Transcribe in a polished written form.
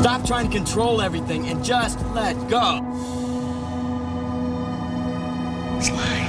Stop trying to control everything and just let go. Slide.